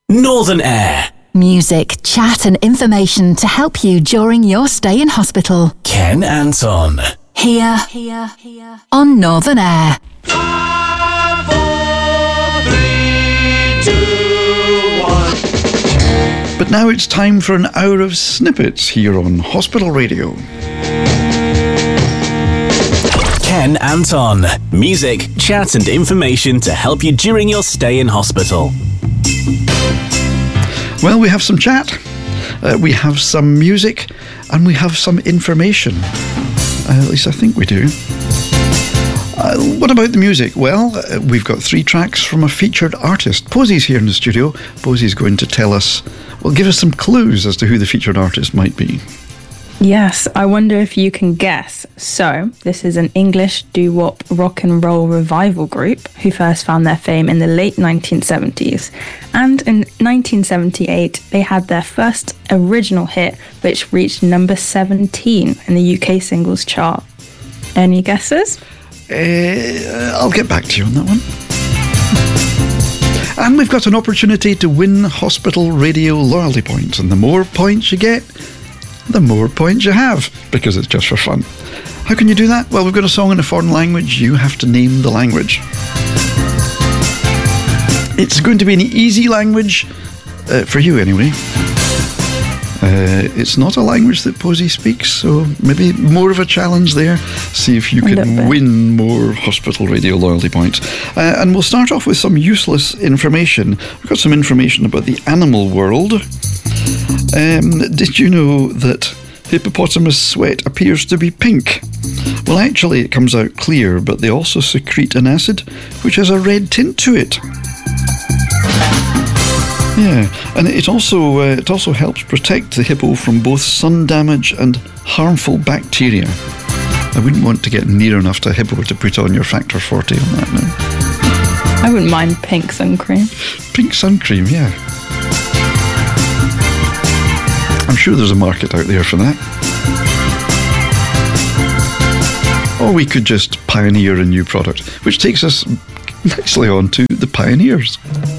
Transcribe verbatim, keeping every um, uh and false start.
Northern Air. Music, chat and information to help you during your stay in hospital. Ken Anton. Here, here, here on Northern Air. Five, four, three, two, one. But now it's time for an hour of snippets here on Hospital Radio. Ken Anton. Music, chat and information to help you during your stay in hospital. Well, we have some chat, uh, we have some music, and we have some information. Uh, at least I think we do. Uh, what about the music? Well, uh, we've got three tracks from a featured artist. Posey's here in the studio. Posey's going to tell us, well, give us some clues as to who the featured artist might be. Yes, I wonder if you can guess. So, this is an English doo-wop rock and roll revival group who first found their fame in the late nineteen seventies. And in nineteen seventy-eight, they had their first original hit, which reached number seventeen in the U K singles chart. Any guesses? Uh, I'll get back to you on that one. And we've got an opportunity to win Hospital Radio loyalty points. And the more points you get, the more points you have, because it's just for fun. How can you do that? Well, we've got a song in a foreign language. You have to name the language. It's going to be an easy language, uh, for you anyway. Uh, it's not a language that Posey speaks, so maybe more of a challenge there. See if you can win more Hospital Radio loyalty points. Uh, and we'll start off with some useless information. We've got some information about the animal world. Um, did you know that hippopotamus sweat appears to be pink? Well, actually it comes out clear, but they also secrete an acid which has a red tint to it. Yeah, and it also uh, it also helps protect the hippo from both sun damage and harmful bacteria. I wouldn't want to get near enough to a hippo to put on your factor forty on that now. I wouldn't mind pink sun cream. Pink sun cream, yeah. I'm sure there's a market out there for that. Or we could just pioneer a new product, which takes us nicely on to the pioneers.